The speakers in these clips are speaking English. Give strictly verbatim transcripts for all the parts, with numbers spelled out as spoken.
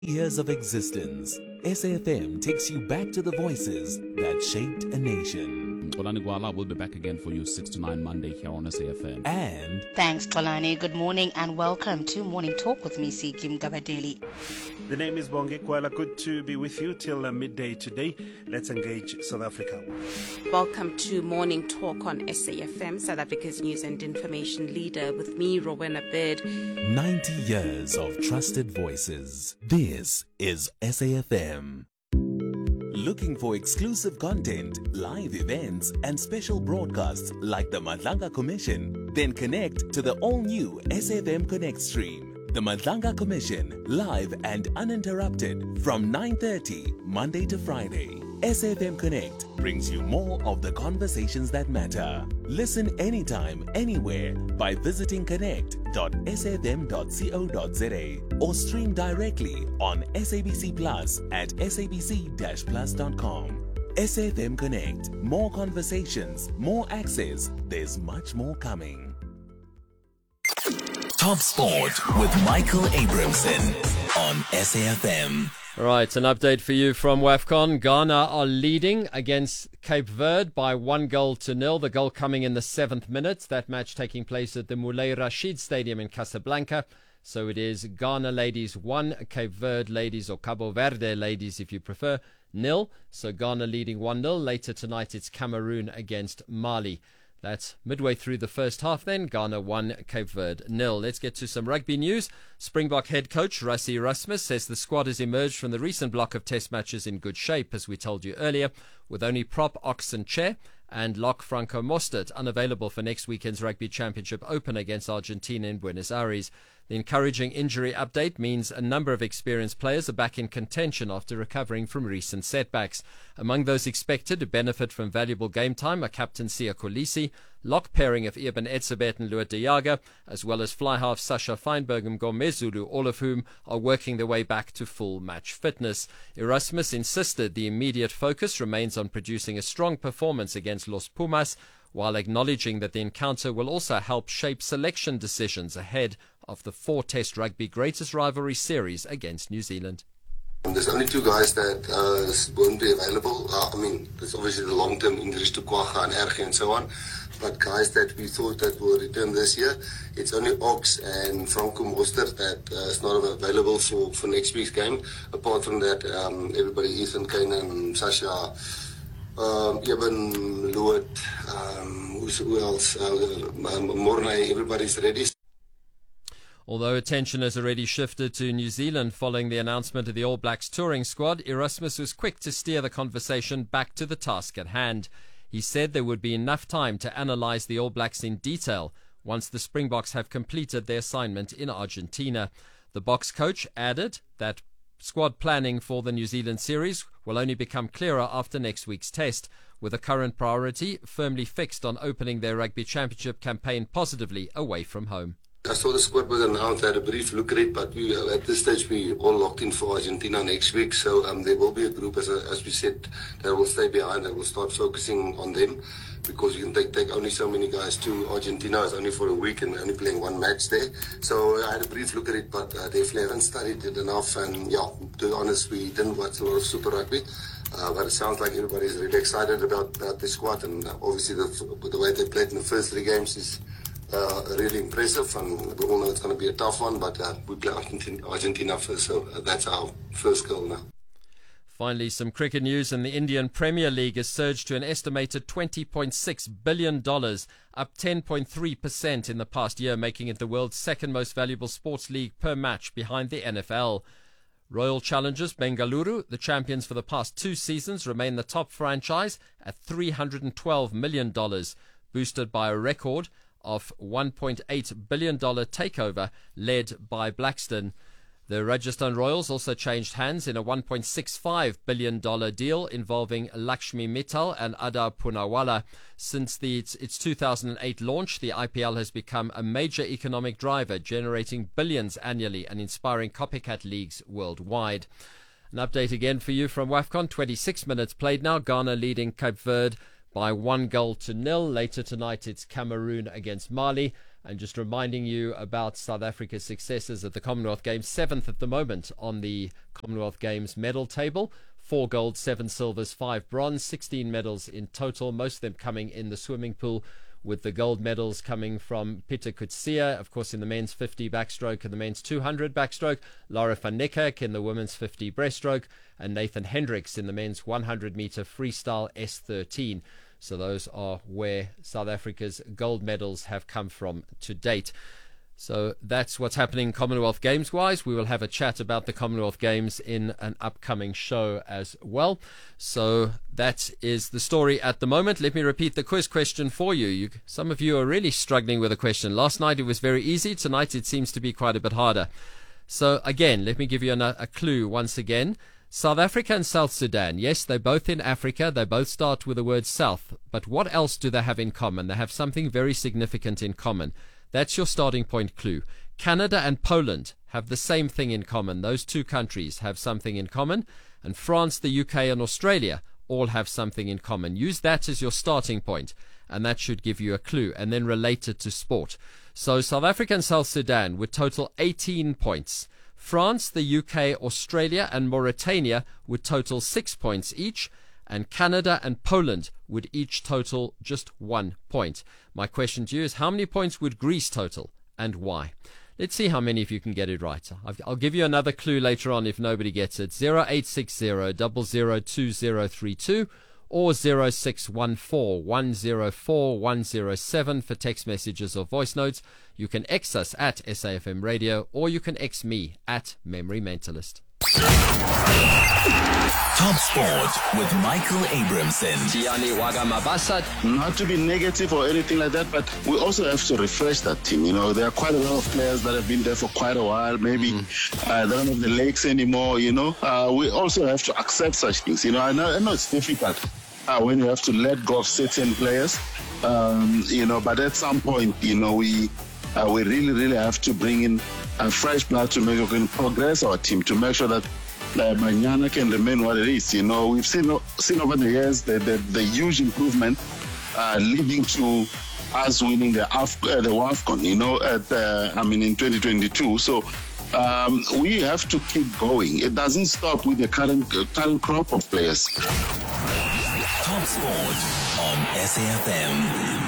Years of existence, S A F M takes you back to the voices that shaped a nation. Xolani Gwala will be back again for you six to nine Monday here on S A F M. And thanks, Xolani. Good morning and welcome to Morning Talk with me, Sikim Gabadeli. The name is Bonge Kwala. Good to be with you till uh, midday today. Let's engage South Africa. Welcome to Morning Talk on S A F M, South Africa's news and information leader, with me, Rowena Bird. ninety years of trusted voices. This is S A F M. Looking for exclusive content, live events, and special broadcasts like the Madlanga Commission? Then connect to the all-new S A F M Connect stream. The Madlanga Commission, live and uninterrupted from nine thirty Monday to Friday. S A F M Connect brings you more of the conversations that matter. Listen anytime, anywhere by visiting connect dot s a f m dot co dot z a or stream directly on S A B C Plus at s a b c dash plus dot com. S A F M Connect. More conversations, more access. There's much more coming. Top Sport with Michael Abramson on S A F M. Right, an update for you from WAFCON. Ghana are leading against Cape Verde by one goal to nil. The goal coming in the seventh minute. That match taking place at the Moulay Rashid Stadium in Casablanca. So it is Ghana ladies one, Cape Verde ladies, or Cabo Verde ladies if you prefer, nil. So Ghana leading one nil. Later tonight it's Cameroon against Mali. That's midway through the first half then. Ghana one, Cape Verde nil. Let's get to some rugby news. Springbok head coach Rassie Erasmus says the squad has emerged from the recent block of test matches in good shape, as we told you earlier, with only prop Oxen Che and lock Franco Mostert unavailable for next weekend's Rugby Championship Open against Argentina in Buenos Aires. The encouraging injury update means a number of experienced players are back in contention after recovering from recent setbacks. Among those expected to benefit from valuable game time are Captain Siya Kolisi, lock pairing of Eben Etzebeth and Luat de Jager, as well as fly half Sasha Feinberg and Gomezulu, all of whom are working their way back to full match fitness. Erasmus insisted the immediate focus remains on producing a strong performance against Los Pumas, while acknowledging that the encounter will also help shape selection decisions ahead of the four-test rugby greatest rivalry series against New Zealand. There's only two guys that uh, won't be available. Uh, I mean, there's obviously the long-term injuries to Kwaga and Erge and so on, but guys that we thought that will return this year, it's only Ox and Franco Mostert that uh, is not available for, for next week's game. Apart from that, um, everybody, Ethan Kane and Sasha, Um, Eben, Luat, um, who else? Uh, um, Mornay, everybody's ready. Although attention has already shifted to New Zealand following the announcement of the All Blacks touring squad, Erasmus was quick to steer the conversation back to the task at hand. He said there would be enough time to analyse the All Blacks in detail once the Springboks have completed their assignment in Argentina. The Boks coach added that squad planning for the New Zealand series will only become clearer after next week's test, with the current priority firmly fixed on opening their rugby championship campaign positively away from home. I saw the squad was announced. I had a brief look at it, but we, uh, at this stage we all locked in for Argentina next week. So um, there will be a group, as, a, as we said, that will stay behind and will start focusing on them, because you can take, take only so many guys to Argentina. It's only for a week and only playing one match there. So I had a brief look at it, but uh, definitely haven't studied it enough. And yeah, to be honest, we didn't watch a lot of Super Rugby. Uh, but it sounds like everybody's really excited about, about the squad, and uh, obviously the, the way they played in the first three games is Uh, really impressive, and we all know it's going to be a tough one, but uh, we play Argentina, Argentina first, so uh, that's our first goal now. Finally, some cricket news, and the Indian Premier League has surged to an estimated twenty point six billion dollars, up ten point three percent in the past year, making it the world's second most valuable sports league per match behind the N F L. Royal Challengers Bengaluru, the champions for the past two seasons, remain the top franchise at three hundred twelve million dollars, boosted by a record of one point eight billion dollars takeover led by Blackstone. The Rajasthan Royals also changed hands in a one point six five billion dollars deal involving Lakshmi Mittal and Adar Poonawalla. Since the, its, its two thousand eight launch, the I P L has become a major economic driver, generating billions annually and inspiring copycat leagues worldwide. An update again for you from WAFCON. twenty-six minutes played now. Ghana leading Cape Verde by one goal to nil. Later tonight it's Cameroon against Mali. And just reminding you about South Africa's successes at the Commonwealth Games, seventh at the moment on the Commonwealth Games medal table. Four gold, seven silvers, five bronze, sixteen medals in total, most of them coming in the swimming pool, with the gold medals coming from Pieter Coetzee, of course, in the men's fifty backstroke and the men's two hundred backstroke, Laura van Niekerk in the women's fifty breaststroke, and Nathan Hendricks in the men's one hundred meter freestyle S thirteen. So those are where South Africa's gold medals have come from to date. So that's what's happening Commonwealth Games wise. We will have a chat about the Commonwealth Games in an upcoming show as well. So that is the story at the moment. Let me repeat the quiz question for you. you. Some of you are really struggling with a question. Last night it was very easy. Tonight it seems to be quite a bit harder. So again, let me give you a, a clue once again. South Africa and South Sudan, yes, they're both in Africa. They both start with the word South. But what else do they have in common? They have something very significant in common. That's your starting point clue. Canada and Poland have the same thing in common. Those two countries have something in common. And France, the U K, and Australia all have something in common. Use that as your starting point, and that should give you a clue, and then relate it to sport. So South Africa and South Sudan would total eighteen points. France, the U K, Australia, and Mauritania would total six points each. And Canada and Poland would each total just one point. My question to you is, how many points would Greece total, and why? Let's see how many of you can get it right. I'll give you another clue later on if nobody gets it. zero eight six zero, zero zero two zero three two or zero six one four, one zero four, one zero seven for text messages or voice notes. You can X us at S A F M Radio, or you can X me at Memory Mentalist. Top Sport with Michael Abramson. Not to be negative or anything like that, but we also have to refresh that team. You know, there are quite a lot of players that have been there for quite a while. Maybe mm. uh, they don't have the legs anymore, you know. Uh, we also have to accept such things. You know, I know, I know it's difficult uh, when you have to let go of certain players, um, you know, but at some point, you know, we uh, we really, really have to bring in a fresh blood to make sure we can progress our team, to make sure that uh, Banyana can remain what it is. You know, we've seen seen over the years the, the, the huge improvement uh, leading to us winning the Af- uh, the WAFCON, you know, at uh, I mean in twenty twenty-two. So um, we have to keep going. It doesn't stop with the current uh, current crop of players. Top Sport on S A F M.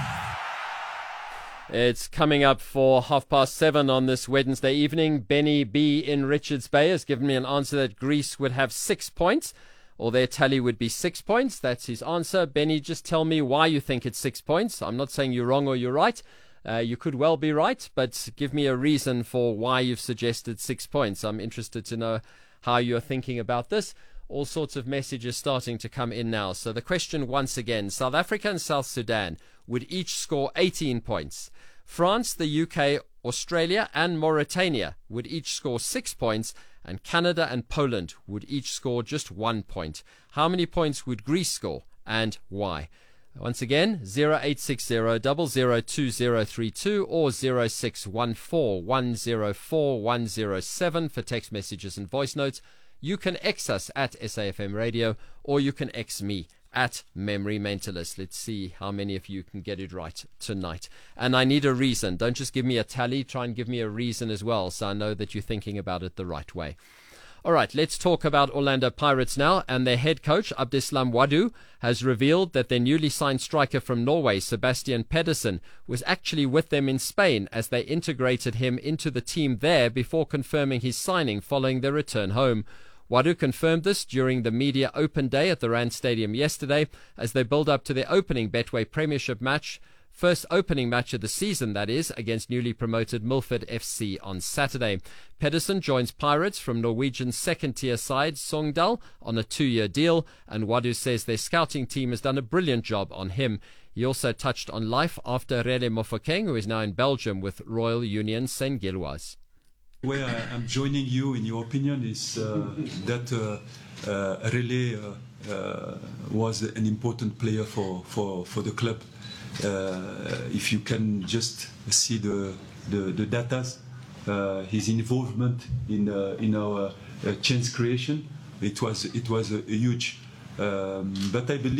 It's coming up for half past seven on this Wednesday evening. Benny B in Richards Bay has given me an answer that Greece would have six points, or their tally would be six points. That's his answer. Benny, just tell me why you think it's six points. I'm not saying you're wrong or you're right. Uh, you could well be right, but give me a reason for why you've suggested six points. I'm interested to know how you're thinking about this. All sorts of messages starting to come in now. So the question once again, South Africa and South Sudan would each score eighteen points. France, the U K, Australia and Mauritania would each score six points, and Canada and Poland would each score just one point. How many points would Greece score, and why? Once again, zero eight six zero, zero zero two zero three two or zero six one four, one zero four, one zero seven for text messages and voice notes. You can X us at S A F M Radio, or you can X me at Memory Mentalist. Let's see how many of you can get it right tonight. And I need a reason. Don't just give me a tally. Try and give me a reason as well, so I know that you're thinking about it the right way. All right, let's talk about Orlando Pirates now. And their head coach, Abdeslam Wadu, has revealed that their newly signed striker from Norway, Sebastian Pedersen, was actually with them in Spain as they integrated him into the team there before confirming his signing following their return home. Wadu confirmed this during the media open day at the Rand Stadium yesterday as they build up to their opening Betway Premiership match, first opening match of the season, that is, against newly promoted Milford F C on Saturday. Pedersen joins Pirates from Norwegian second-tier side Sogndal on a two-year deal, and Wadu says their scouting team has done a brilliant job on him. He also touched on life after Rele Mofokeng, who is now in Belgium with Royal Union Saint-Gilloise. Where I'm joining you in your opinion is uh, that uh, uh, Rele uh, uh, was an important player for, for, for the club. Uh, if you can just see the the, the data, uh, his involvement in uh, in our uh, chance creation, it was it was a, a huge. Um, but I believe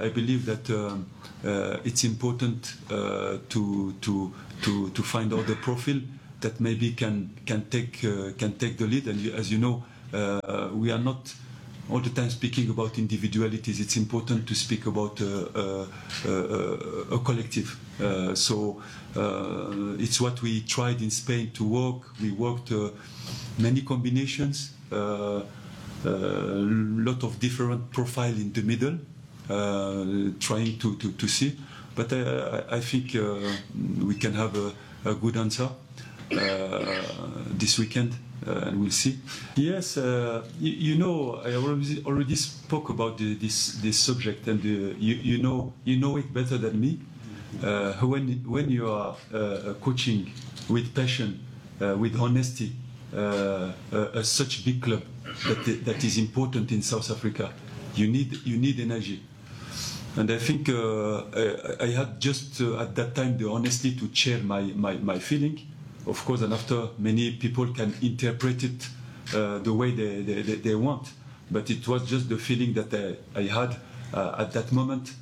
I believe that um, uh, it's important uh, to to to to find out the profile that maybe can can take uh, can take the lead. And you, as you know, uh, we are not all the time speaking about individualities. It's important to speak about uh, uh, uh, a collective. Uh, so uh, it's what we tried in Spain to work. We worked uh, many combinations, a uh, uh, lot of different profile in the middle, uh, trying to, to, to see. But I, I think uh, we can have a, a good answer uh, this weekend. Uh, and we'll see. Yes, uh, you, you know, I already, already spoke about the, this this subject, and uh, you you know you know it better than me. Uh, when when you are uh, coaching with passion, uh, with honesty, uh, uh, such big club that that is important in South Africa, you need you need energy. And I think uh, I, I had just uh, at that time the honesty to share my my, my feeling. Of course, and after many people can interpret it uh, the way they, they, they want. But it was just the feeling that I, I had uh, at that moment.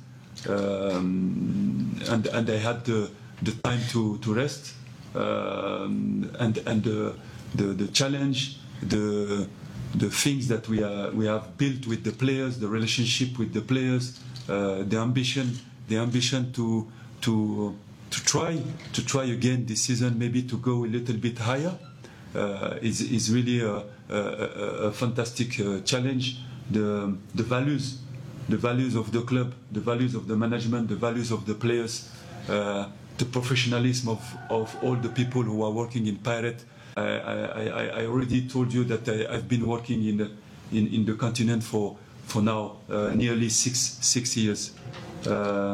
Um, and, and I had the, the time to, to rest. Um, and and the, the, the challenge, the, the things that we, are, we have built with the players, the relationship with the players, uh, the ambition, the ambition to, to to try to try again this season, maybe to go a little bit higher, uh, is is really a, a, a fantastic uh, challenge. The the values, the values of the club, the values of the management, the values of the players, uh, the professionalism of, of all the people who are working in Pirate. I, I, I already told you that I, I've been working in the, in, in the continent for for now uh, nearly six six years. Uh,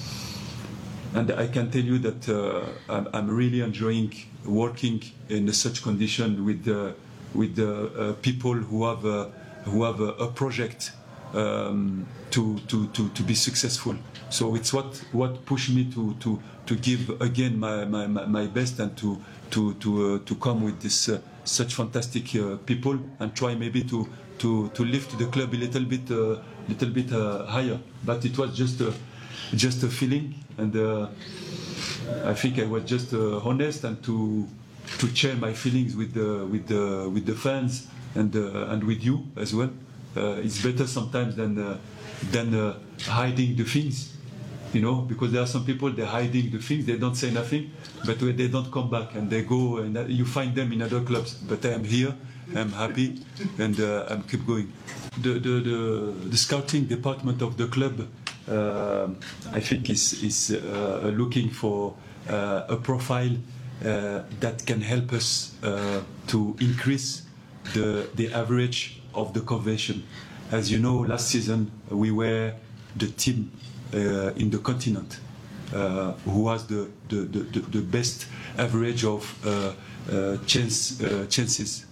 And I can tell you that uh, I'm, I'm really enjoying working in such condition with the with the uh, people who have a, who have a, a project um, to, to to to be successful. So it's what what pushed me to to to give again my my, my best and to to to uh, to come with this uh, such fantastic uh, people and try maybe to to to lift the club a little bit uh, little bit uh, higher. But it was just a just a feeling, and uh, I think I was just uh, honest and to to share my feelings with the with the with the fans and uh, and with you as well. Uh, it's better sometimes than uh, than uh, hiding the things, you know, because there are some people, they're hiding the things, they don't say nothing, but they don't come back and they go and you find them in other clubs. But I am here, I'm happy, and uh, I'm keep going. The the the, the scouting department of the club, Uh, I think is is uh, looking for uh, a profile uh, that can help us uh, to increase the the average of the conversion. As you know, last season we were the team uh, in the continent uh, who has the the, the, the best average of uh, uh, chance uh, chances,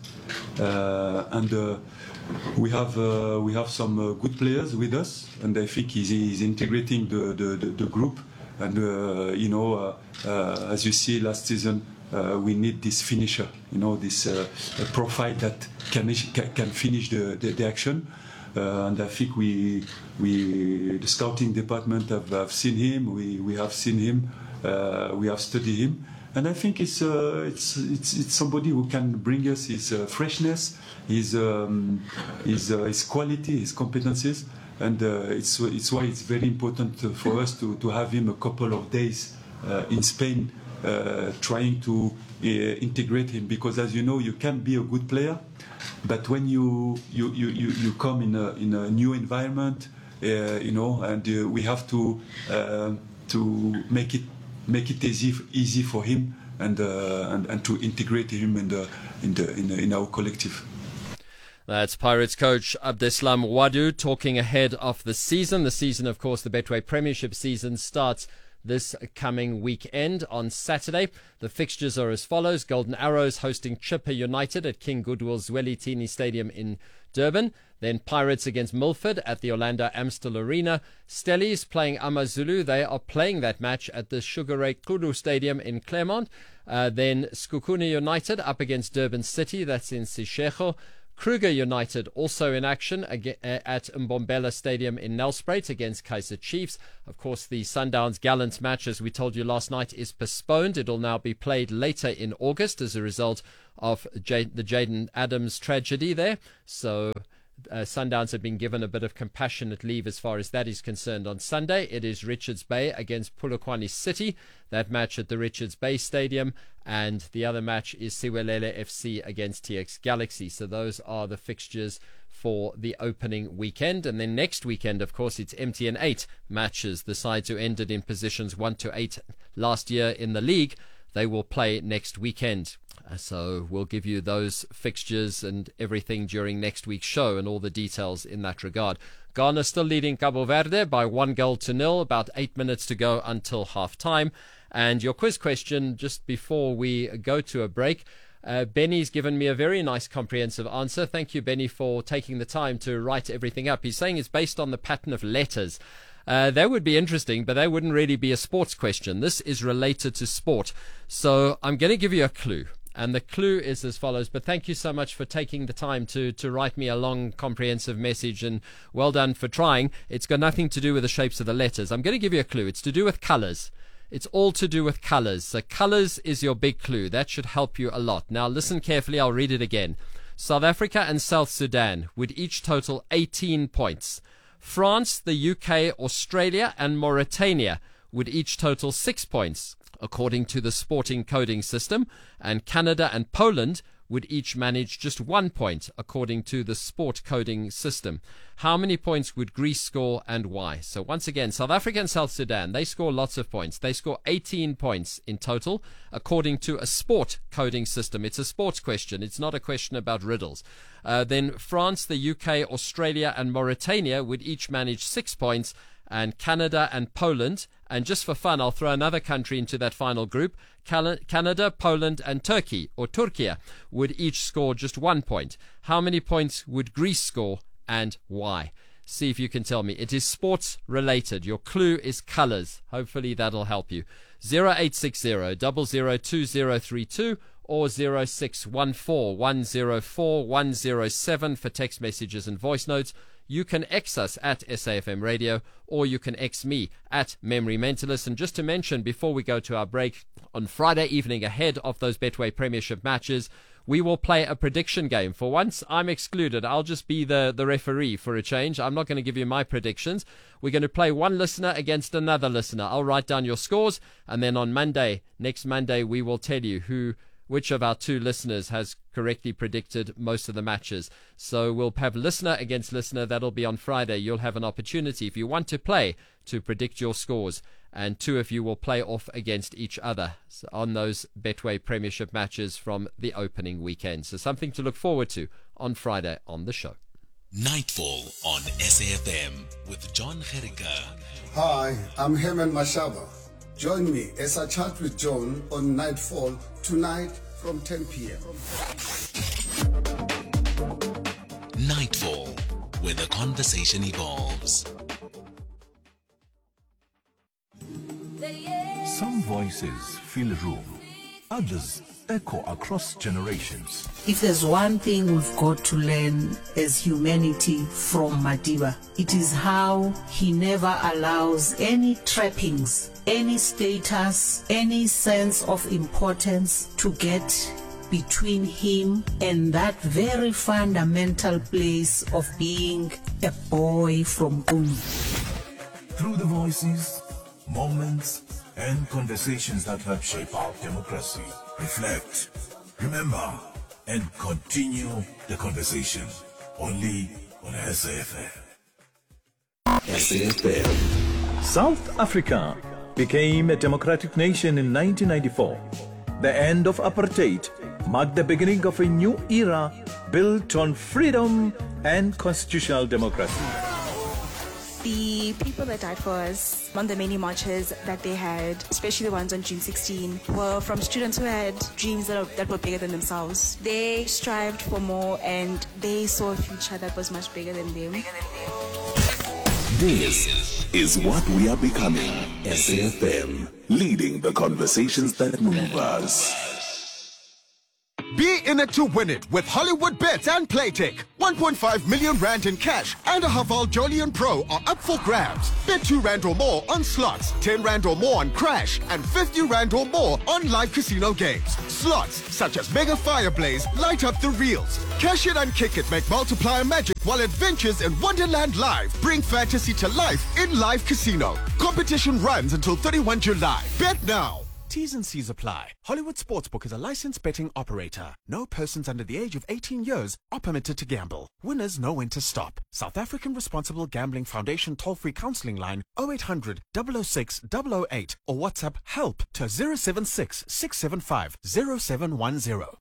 uh, and. Uh, We have uh, we have some uh, good players with us, and I think he's, he's integrating the, the, the, the group. And uh, you know, uh, uh, as you see last season, uh, we need this finisher. You know, this uh, profile that can can finish the, the, the action. Uh, and I think we we the scouting department have, have seen him. We we have seen him. Uh, we have studied him. And I think it's uh, it's it's it's somebody who can bring us his uh, freshness, his um, his uh, his quality, his competencies, and uh, it's it's why it's very important for us to to have him a couple of days uh, in Spain, uh, trying to uh, integrate him. Because as you know, you can be a good player, but when you you you you, you come in a in a new environment, uh, you know, and uh, we have to uh, to make it. make it easy easy for him and uh, and and to integrate him in the in the in, the, in our collective. That's Pirates coach Abdeslam Wadu talking ahead of the season. The season, of course, the Betway Premiership season starts this coming weekend on Saturday. The fixtures are as follows: Golden Arrows hosting Chippa United at King Goodwill Zwelithini Stadium in Durban. Then Pirates against Milford at the Orlando Amstel Arena. Stellies playing AmaZulu. They are playing that match at the Sugar Ray Kudu Stadium in Claremont. Uh, then Skukuni United up against Durban City. That's in Seshego. Kruger United also in action at Mbombela Stadium in Nelspruit against Kaizer Chiefs. Of course, the Sundowns Gallants match, as we told you last night, is postponed. It'll now be played later in August as a result of J- the Jaden Adams tragedy there. So Uh, Sundowns have been given a bit of compassionate leave as far as that is concerned. On Sunday, it is Richards Bay against Polokwane City, that match at the Richards Bay Stadium, and the other match is Siwelele F C against T X Galaxy. So those are the fixtures for the opening weekend. And then next weekend, of course, it's M T N eight matches. The sides who ended in positions one to eight last year in the league, they will play next weekend. So we'll give you those fixtures and everything during next week's show and all the details in that regard. Ghana still leading Cabo Verde by one goal to nil, about eight minutes to go until half time. And your quiz question just before we go to a break, uh, Benny's given me a very nice comprehensive answer. Thank you, Benny, for taking the time to write everything up. He's saying it's based on the pattern of letters. Uh, that would be interesting, but that wouldn't really be a sports question. This is related to sport. So I'm going to give you a clue. And the clue is as follows, but thank you so much for taking the time to, to write me a long, comprehensive message, and well done for trying. It's got nothing to do with the shapes of the letters. I'm going to give you a clue. It's to do with colors. It's all to do with colors. So colors is your big clue. That should help you a lot. Now listen carefully. I'll read it again. South Africa and South Sudan would each total eighteen points. France, the U K, Australia, and Mauritania would each total six points, according to the sporting coding system, and Canada and Poland would each manage just one point, according to the sport coding system. How many points would Greece score and why? So once again, South Africa and South Sudan, they score lots of points. They score eighteen points in total, according to a sport coding system. It's a sports question. It's not a question about riddles. Uh, then France, the U K, Australia, and Mauritania would each manage six points, and Canada and Poland, and just for fun, I'll throw another country into that final group, Canada, Poland, and Turkey, or Turkey, would each score just one point. How many points would Greece score and why? See if you can tell me. It is sports related. Your clue is colors. Hopefully that'll help you. zero eight six zero, zero zero two zero three two or zero six one four, one zero four, one zero seven for text messages and voice notes. You can X us at S A F M Radio, or you can X me at Memory Mentalist. And just to mention, before we go to our break, on Friday evening ahead of those Betway Premiership matches, we will play a prediction game. For once, I'm excluded. I'll just be the, the referee for a change. I'm not going to give you my predictions. We're going to play one listener against another listener. I'll write down your scores, and then on Monday, next Monday, we will tell you who which of our two listeners has correctly predicted most of the matches. So we'll have listener against listener. That'll be on Friday. You'll have an opportunity, if you want to play, to predict your scores. And two of you will play off against each other on those Betway Premiership matches from the opening weekend. So something to look forward to on Friday on the show. Nightfall on S A F M with John Gericka. Hi, I'm Herman Mashaba. Join me as I chat with John on Nightfall tonight from ten p.m. Nightfall, where the conversation evolves. Some voices fill a room, others echo across generations. If there's one thing we've got to learn as humanity from Madiba, it is how he never allows any trappings, any status, any sense of importance to get between him and that very fundamental place of being a boy from Gulu. Through the voices, moments, and conversations that help shape our democracy, reflect, remember, and continue the conversation. Only on S A F M. S A F M. South Africa became a democratic nation in nineteen ninety-four. The end of apartheid marked the beginning of a new era built on freedom and constitutional democracy. The people that died for us on the many marches that they had, especially the ones on June sixteenth, were from students who had dreams that, are, that were bigger than themselves. They strived for more and they saw a future that was much bigger than them. This is what we are becoming. S A F M, leading the conversations that move us. Be in it to win it with Hollywood Bets and Playtech. one point five million rand in cash and a Hafal Jolion Pro are up for grabs. Bet two rand or more on slots, ten rand or more on Crash, and fifty rand or more on live casino games. Slots such as Mega Fireblaze light up the reels. Cash it and kick it make multiplier magic while Adventures in Wonderland Live bring fantasy to life in live casino. Competition runs until thirty-first of July. Bet now. T's and C's apply. Hollywood Sportsbook is a licensed betting operator. No persons under the age of eighteen years are permitted to gamble. Winners know when to stop. South African Responsible Gambling Foundation toll-free counseling line oh eight hundred, double oh six, double oh eight or WhatsApp help to zero seven six, six seven five, zero seven one zero.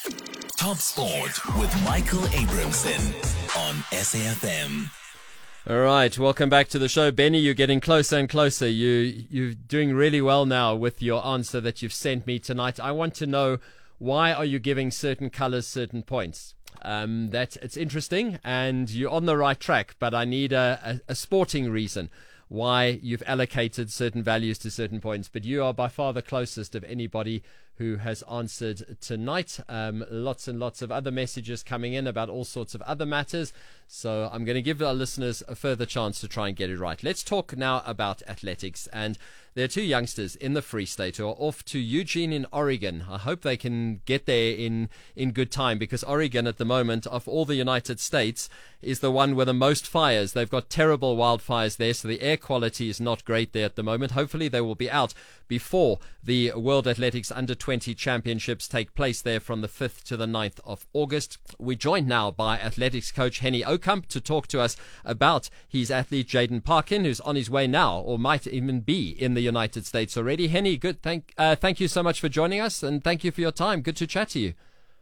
Top Sport with Michael Abramson on S A F M. All right, welcome back to the show. Benny, you're getting closer and closer. You, you're doing really well now with your answer that you've sent me tonight. I want to know, why are you giving certain colors certain points? Um, that it's interesting, and you're on the right track, but I need a, a, a sporting reason why you've allocated certain values to certain points. But you are by far the closest of anybody who has answered tonight. Um, lots and lots of other messages coming in about all sorts of other matters. So I'm going to give our listeners a further chance to try and get it right. Let's talk now about athletics. And there are two youngsters in the Free State who are off to Eugene in Oregon. I hope they can get there in, in good time, because Oregon at the moment, of all the United States, is the one with the most fires. They've got terrible wildfires there, so the air quality is not great there at the moment. Hopefully they will be out before the World Athletics Under twenty Championships take place there from the fifth to the ninth of August. We're joined now by athletics coach Henny Oukamp to talk to us about his athlete Jaden Parkin, who's on his way now, or might even be in the United States already. Henny, good. Thank, uh, thank you so much for joining us, and thank you for your time. Good to chat to you.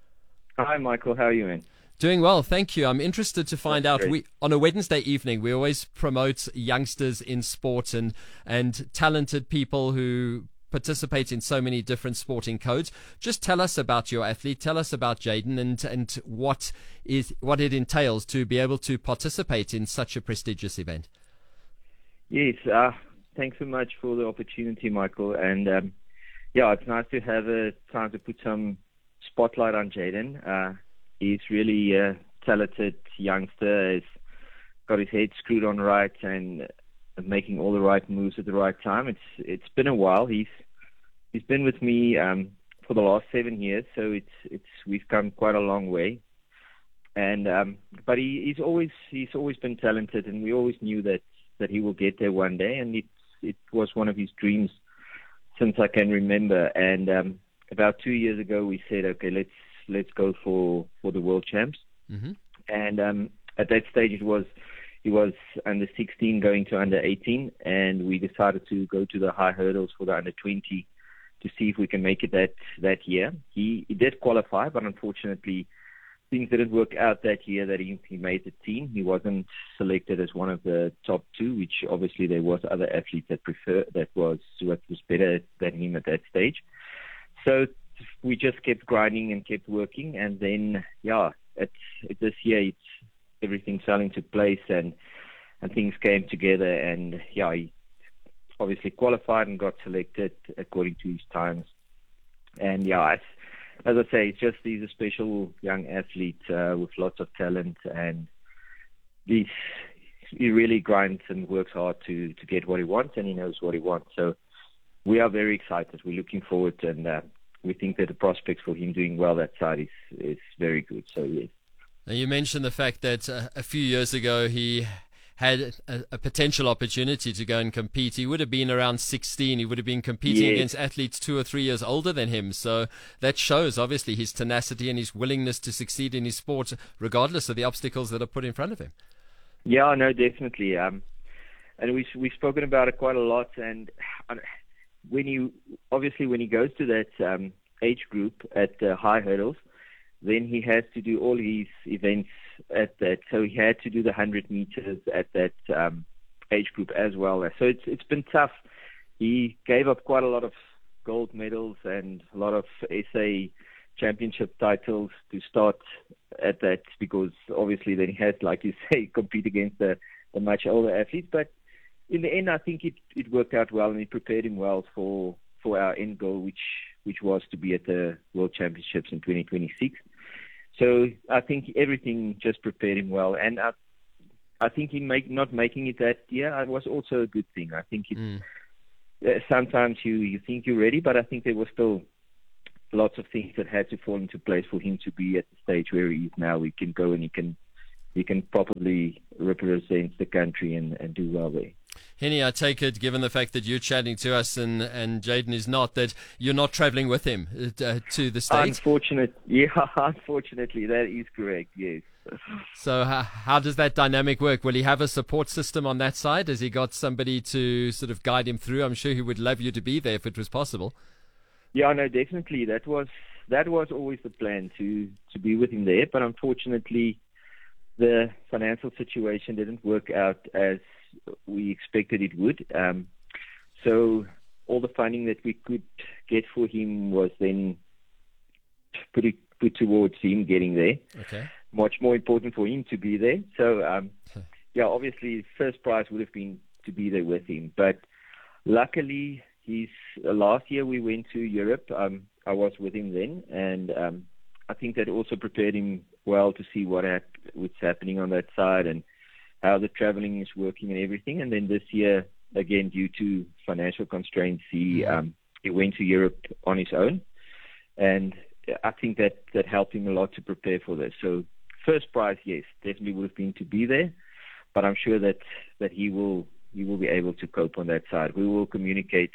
Hi, Michael. How are you, man? Doing well, thank you. I'm interested to find That's out, great. we on a Wednesday evening, we always promote youngsters in sport and, and talented people who participate in so many different sporting codes. Just tell us about your athlete, tell us about Jaden, and, and what is what it entails to be able to participate in such a prestigious event. Yes, uh, thanks so much for the opportunity, Michael. And um, yeah, it's nice to have a time to put some spotlight on Jaden. Uh, he's really a talented youngster. He's got his head screwed on right and making all the right moves at the right time. It's it's been a while. He's he's been with me um, for the last seven years, so it's it's we've come quite a long way. And um, but he, he's always he's always been talented, and we always knew that, that he will get there one day. And it it was one of his dreams since I can remember. And um, about two years ago, we said, okay, let's let's go for, for the world champs. Mm-hmm. And um, at that stage, it was. He was under sixteen going to under eighteen, and we decided to go to the high hurdles for the under twenty to see if we can make it that, that year. He, he did qualify, but unfortunately things didn't work out that year that he, he made the team. He wasn't selected as one of the top two, which obviously there was other athletes that prefer that was what was better than him at that stage. So we just kept grinding and kept working, and then yeah, it's, it, this year it's everything fell into place, and and things came together, and yeah, he obviously qualified and got selected according to his times. And yeah, it's, as I say, it's just he's a special young athlete uh, with lots of talent, and he's, he really grinds and works hard to to get what he wants, and he knows what he wants. So we are very excited. We're looking forward, and uh, we think that the prospects for him doing well that side is is very good. So yes. Now, you mentioned the fact that uh, a few years ago he had a, a potential opportunity to go and compete. He would have been around sixteen. He would have been competing Yes. against athletes two or three years older than him. So that shows, obviously, his tenacity and his willingness to succeed in his sport, regardless of the obstacles that are put in front of him. Yeah, no, definitely. Um, and we we've spoken about it quite a lot. And uh, when you obviously when he goes to that um, age group at the high hurdles, then he has to do all his events at that. So he had to do the one hundred meters at that um, age group as well. So it's it's been tough. He gave up quite a lot of gold medals and a lot of S A championship titles to start at that, because obviously then he had, like you say, compete against the, the much older athletes. But in the end, I think it, it worked out well, and it prepared him well for, for our end goal, which which was to be at the World Championships in twenty twenty-six. So I think everything just prepared him well. And I, I think he make, not making it that year was also a good thing. I think it, mm. uh, sometimes you, you think you're ready, but I think there were still lots of things that had to fall into place for him to be at the stage where he is now. He can go and he can he can properly represent the country and, and do well there. Henny, I take it, given the fact that you're chatting to us and, and Jayden is not, that you're not travelling with him uh, to the States? Unfortunate, yeah, unfortunately, that is correct, yes. So how, how does that dynamic work? Will he have a support system on that side? Has he got somebody to sort of guide him through? I'm sure he would love you to be there if it was possible. Yeah, no, definitely. That was that was always the plan, to, to be with him there. But unfortunately, the financial situation didn't work out as we expected it would. Um, so all the funding that we could get for him was then put, it, put towards him getting there. Okay. Much more important for him to be there. So, um, yeah, obviously, first prize would have been to be there with him. But luckily, he's uh, last year we went to Europe. Um, I was with him then, and um, I think that also prepared him well to see what hap- what's happening on that side and how the traveling is working and everything. And then this year, again, due to financial constraints, he um, he went to Europe on his own, and I think that that helped him a lot to prepare for this. So first prize, yes, definitely would have been to be there, but I'm sure that, that he will he will be able to cope on that side. We will communicate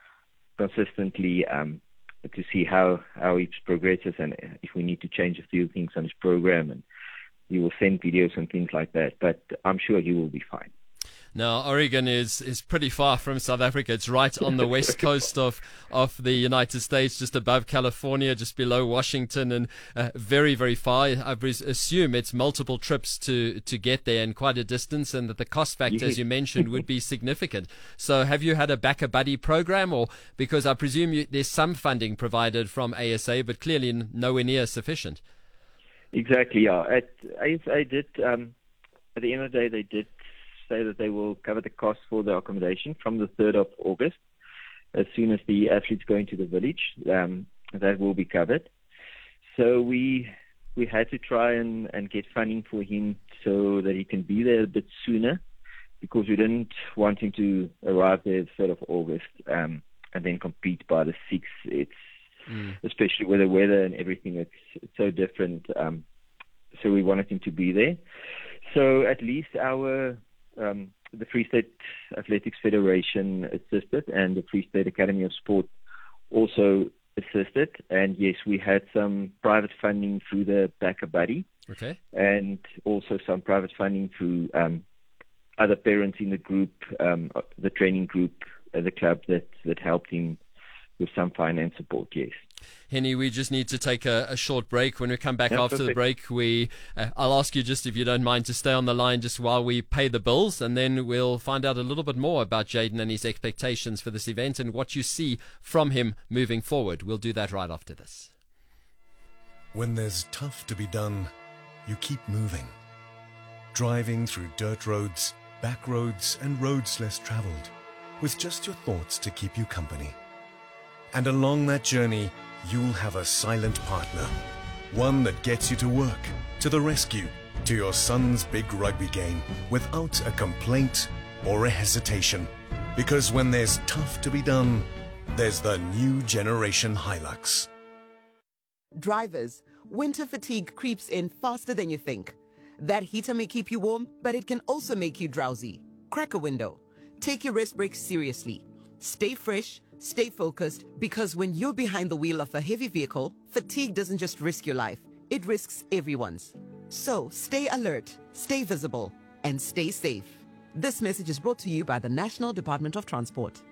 consistently um, to see how, how he progresses and if we need to change a few things on his program, and he will send videos and things like that, but I'm sure he will be fine. Now, Oregon is, is pretty far from South Africa. It's right on the west coast of, of the United States, just above California, just below Washington, and uh, very, very far. I assume it's multiple trips to, to get there and quite a distance, and that the cost factor, yes, as you mentioned, would be significant. So have you had a Back a Buddy program? Or because I presume you, there's some funding provided from A S A, but clearly nowhere near sufficient. Exactly, yeah. At A S A did, um, at the end of the day, they did say that they will cover the cost for the accommodation from the third of August. As soon as the athletes go into the village, um, that will be covered. So we we had to try and, and get funding for him so that he can be there a bit sooner, because we didn't want him to arrive there the third of August um, and then compete by the sixth. It's mm. especially with the weather and everything, it's, it's so different. Um, so we wanted him to be there. So at least our Um, the Free State Athletics Federation assisted, and the Free State Academy of Sport also assisted. And yes, we had some private funding through the Back a Buddy, okay, and also some private funding through um, other parents in the group, um, the training group at the club that, that helped him with some finance support, yes. Henny, we just need to take a, a short break. When we come back yeah, after perfect. the break, we uh, I'll ask you just if you don't mind to stay on the line just while we pay the bills, and then we'll find out a little bit more about Jayden and his expectations for this event and what you see from him moving forward. We'll do that right after this. When there's tough to be done, you keep moving. Driving through dirt roads, back roads, and roads less traveled, with just your thoughts to keep you company. And along that journey, you'll have a silent partner. One that gets you to work, to the rescue, to your son's big rugby game, without a complaint or a hesitation. Because when there's tough to be done, there's the new generation Hilux. Drivers, winter fatigue creeps in faster than you think. That heater may keep you warm, but it can also make you drowsy. Crack a window. Take your rest breaks seriously. Stay fresh. Stay focused, because when you're behind the wheel of a heavy vehicle, fatigue doesn't just risk your life, it risks everyone's. So stay alert, stay visible, and stay safe. This message is brought to you by the National Department of Transport.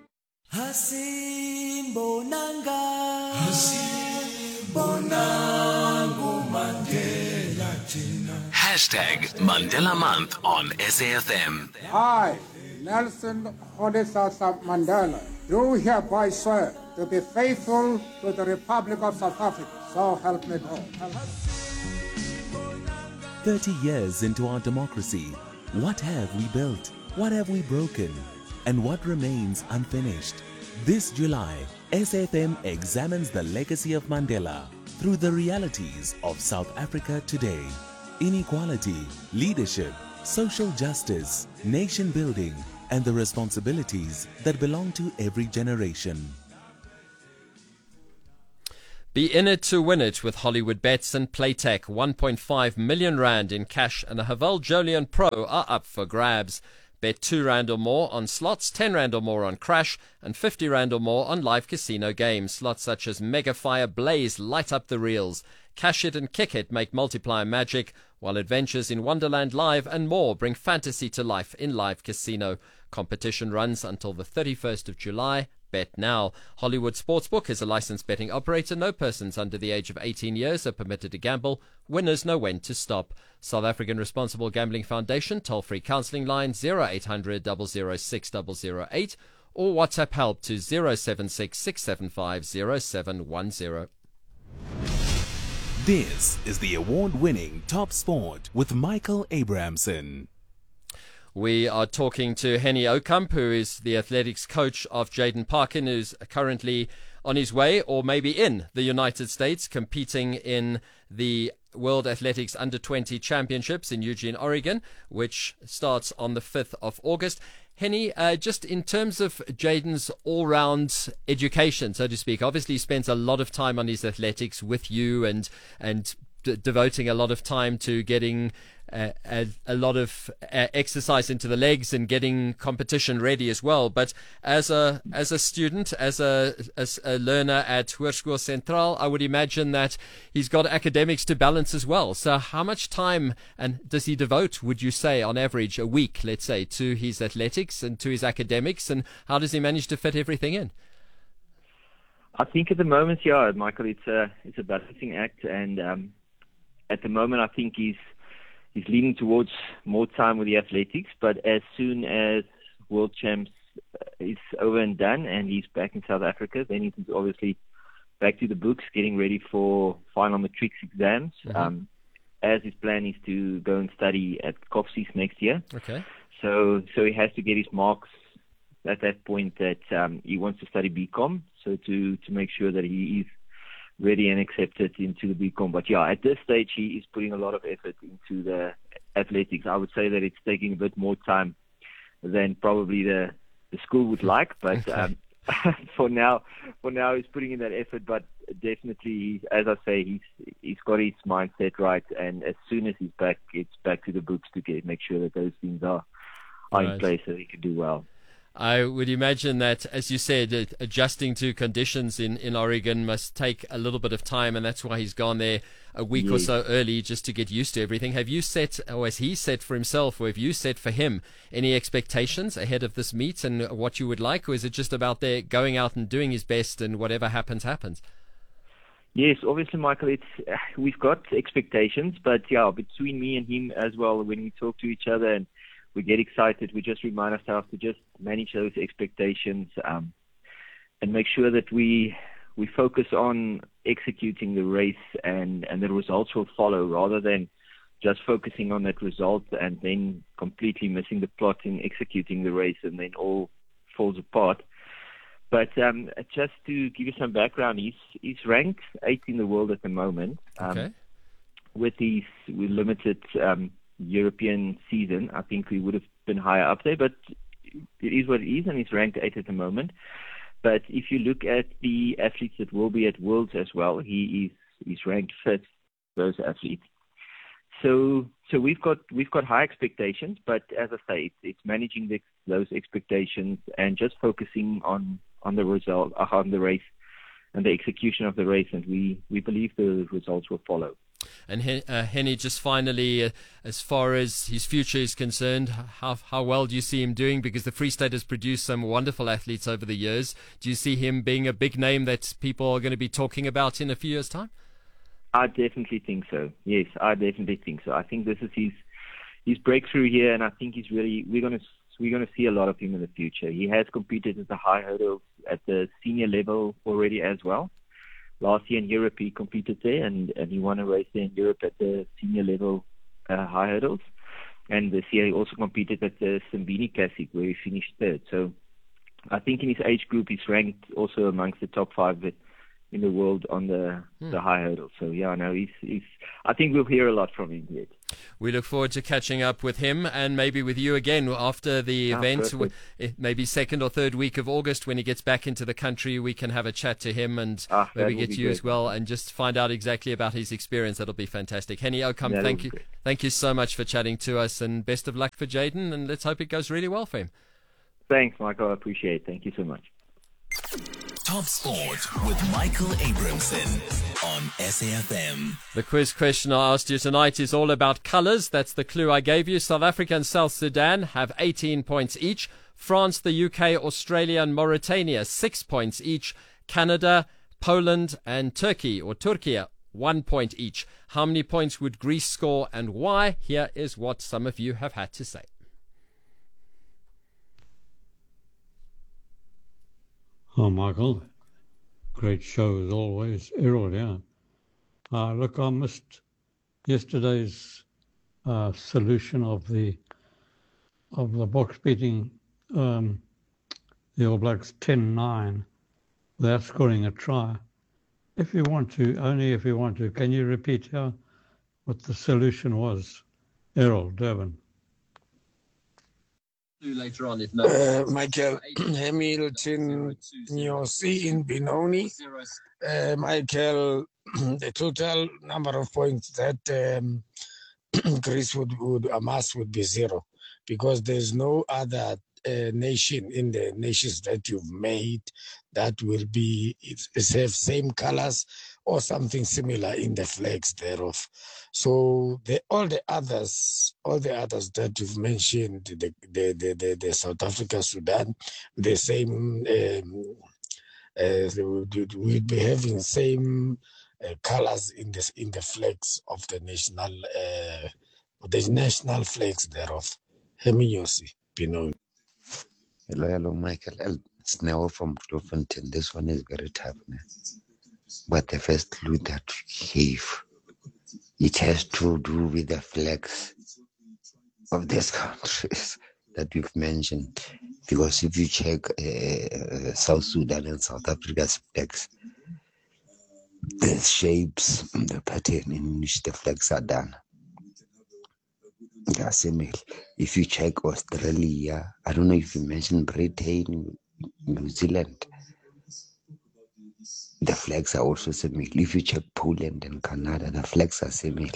Hashtag Mandela Month on S A F M. I, Nelson Rolihlahla Mandela, do hereby swear to be faithful to the Republic of South Africa. So help me God. thirty years into our democracy, what have we built? What have we broken? And what remains unfinished? This July, S A F M examines the legacy of Mandela through the realities of South Africa today. Inequality, leadership, social justice, nation building, and the responsibilities that belong to every generation. Be in it to win it with Hollywood Bets and Playtech. one point five million rand in cash and a Haval Jolion Pro are up for grabs. Bet two rand or more on slots, ten rand or more on crash, and fifty rand or more on live casino games. Slots such as Mega Fire Blaze light up the reels. Cash It and Kick It make multiplier magic, while Adventures in Wonderland Live and more bring fantasy to life in live casino. Competition runs until the thirty-first of July. Bet now. Hollywood Sportsbook is a licensed betting operator. No persons under the age of eighteen years are permitted to gamble. Winners know when to stop. South African Responsible Gambling Foundation toll-free counselling line zero eight hundred, zero zero six, zero zero eight or WhatsApp help to zero seven six, six seven five, zero seven one zero. This is the award-winning Top Sport with Michael Abrahamson. We are talking to Henny Oukamp, who is the athletics coach of Jaden Parkin, who's currently on his way or maybe in the United States competing in the World Athletics Under twenty Championships in Eugene, Oregon, which starts on the fifth of August. Henny, uh, just in terms of Jaden's all-round education, so to speak, obviously he spends a lot of time on his athletics with you and and d- devoting a lot of time to getting uh, a, a lot of uh, exercise into the legs and getting competition ready as well. But as a as a student, as a, as a learner at Hoërskool Centraal, I would imagine that he's got academics to balance as well. So how much time and does he devote, would you say, on average, a week, let's say, to his athletics and to his academics, and how does he manage to fit everything in? I think at the moment, yeah, Michael, it's a it's a balancing act, and um, at the moment, I think he's he's leaning towards more time with the athletics. But as soon as World Champs is over and done, and he's back in South Africa, then he's obviously back to the books, getting ready for final matrics exams. Mm-hmm. Um, as his plan is to go and study at Kopsies next year. Okay. So so he has to get his marks at that point that um, he wants to study B Com, so to, to make sure that he is ready and accepted into the B Com. But yeah, at this stage, he is putting a lot of effort into the athletics. I would say that it's taking a bit more time than probably the, the school would like, but Okay. um, for now, for now, he's putting in that effort. But definitely, as I say, he's he's got his mindset right, and as soon as he's back, it's back to the books to get make sure that those things are are Right. in place so he can do well. I would imagine that, as you said, uh, adjusting to conditions in, in Oregon must take a little bit of time, and that's why he's gone there a week or Yes. so early just to get used to everything. Have you set, or has he set for himself, or have you set for him any expectations ahead of this meet and what you would like, or is it just about there going out and doing his best and whatever happens, happens? Yes, obviously, Michael, it's uh, we've got expectations, but yeah, between me and him as well, when we talk to each other and we get excited, we just remind ourselves to just manage those expectations um, and make sure that we we focus on executing the race, and, and the results will follow, rather than just focusing on that result and then completely missing the plot in executing the race, and then all falls apart. But um, just to give you some background, he's he's ranked eighth in the world at the moment. Um, Okay. With these with limited um, European season, I think we would have been higher up there, but it is what it is, and he's ranked eighth at the moment. But if you look at the athletes that will be at Worlds as well, he is he's ranked fifth, those athletes. So so we've got we've got high expectations, but as I say, it's, it's managing the, those expectations and just focusing on, on the result, uh, on the race and the execution of the race, and we, we believe the results will follow. And Hen- uh, Henny, just finally, uh, as far as his future is concerned, how how well do you see him doing? Because the Free State has produced some wonderful athletes over the years. Do you see him being a big name that people are going to be talking about in a few years' time? I definitely think so. Yes, I definitely think so. I think this is his his breakthrough here, and I think he's really we're going to we're going to see a lot of him in the future. He has competed at the high hurdles at the senior level already as well. Last year in Europe, he competed there, and, and he won a race there in Europe at the senior level uh, high hurdles. And this year he also competed at the Simbini Classic, where he finished third. So I think in his age group, he's ranked also amongst the top five in the world on the Hmm. the high hurdle. So yeah, no, he's he's. I think we'll hear a lot from him yet. We look forward to catching up with him and maybe with you again after the Ah, event, perfect. w- eh, maybe second or third week of August when he gets back into the country. We can have a chat to him and Ah, that maybe will get be you as great. well and just find out exactly about his experience. That'll be fantastic. Henny Ockham, That'll thank be you, great. thank you so much for chatting to us and best of luck for Jaden and let's hope it goes really well for him. Thanks, Michael. I appreciate it. Thank you so much. Top Sport with Michael Abramson on S A F M. The quiz question I asked you tonight is all about colours. That's the clue I gave you. South Africa and South Sudan have eighteen points each. France, the U K, Australia and Mauritania, six points each. Canada, Poland and Turkey, or Turkey, one point each. How many points would Greece score and why? Here is what some of you have had to say. Oh, Michael, great show as always. Errol, yeah. Uh, look, I missed yesterday's uh, solution of the of the box beating um, the All Blacks ten nine without scoring a try. If you want to, only if you want to, can you repeat here what the solution was? Errol, Durban. Later on, if Uh, Michael Hamilton Nyosi in Benoni. Uh, Michael, the total number of points that um, Greece would, would amass would be zero because there's no other uh, nation in the nations that you've made that will be it's, it's have same colors or something similar in the flags thereof. So the, all the others, all the others that you've mentioned, the the the, the, the South Africa, Sudan, the same um, uh, we'll be having same uh, colors in this in the flags of the national uh, the national flags thereof. Hemiyosi, Pinoy. Hello, hello, Michael. It's Neo from Bloemfontein. This one is very tough, man. But the first clue that we gave, it has to do with the flags of these countries that we've mentioned. Because if you check uh, South Sudan and South Africa's flags, the shapes, the pattern in which the flags are done, they are similar. If you check Australia, I don't know if you mentioned Britain, New Zealand, the flags are also similar. If you check Poland and Canada, the flags are similar.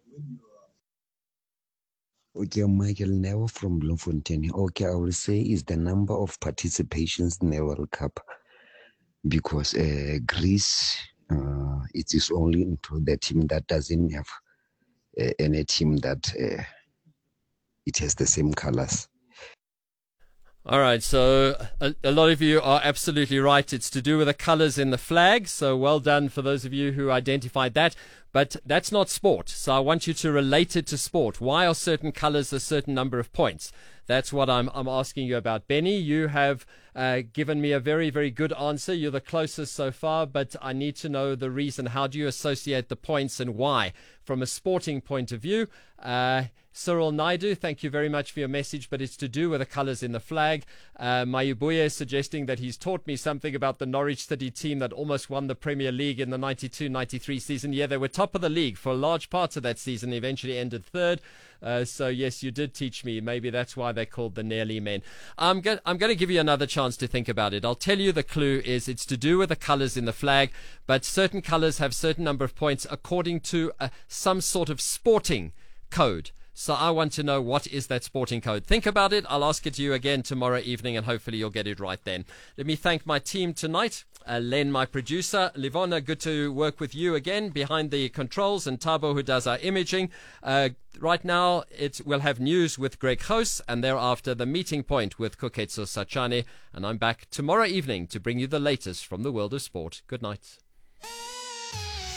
Okay, Michael Neo from Bloemfontein. Okay, I will say is the number of participations in the World Cup because uh, Greece, uh, it is only into the team that doesn't have uh, any team that uh, it has the same colors. All right, so a, a lot of you are absolutely right. It's to do with the colours in the flag, so well done for those of you who identified that. But that's not sport, so I want you to relate it to sport. Why are certain colours a certain number of points? That's what I'm, I'm asking you about. Benny, you have uh, given me a very, very good answer. You're the closest so far, but I need to know the reason. How do you associate the points and why? From a sporting point of view, uh, Cyril Naidu, thank you very much for your message, but it's to do with the colours in the flag. Uh, Mayubuye is suggesting that he's taught me something about the Norwich City team that almost won the Premier League in the ninety-two ninety-three season. Yeah, they were top of the league for large parts of that season, eventually ended third. Uh, so, yes, you did teach me. Maybe that's why they're called the Nearly Men. I'm, go- I'm going to give you another chance to think about it. I'll tell you the clue is it's to do with the colours in the flag, but certain colours have certain number of points according to uh, some sort of sporting code. So I want to know, what is that sporting code? Think about it. I'll ask it to you again tomorrow evening, and hopefully you'll get it right then. Let me thank my team tonight. Uh, Len, my producer. Livona, good to work with you again behind the controls, and Tabo, who does our imaging. Uh, right now, it we'll have news with Greg House, and thereafter the meeting point with Koketso Sachane. And I'm back tomorrow evening to bring you the latest from the world of sport. Good night.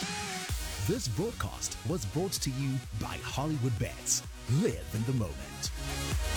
This broadcast was brought to you by Hollywood Bets. Live in the moment.